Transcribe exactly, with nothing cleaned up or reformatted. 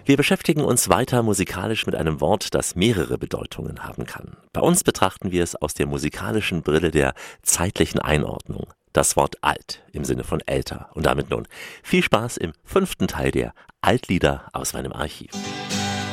Wir beschäftigen uns weiter musikalisch mit einem Wort, das mehrere Bedeutungen haben kann. Bei uns betrachten wir es aus der musikalischen Brille der zeitlichen Einordnung. Das Wort alt im Sinne von älter. Und damit nun viel Spaß im fünften Teil der Altlieder aus meinem Archiv.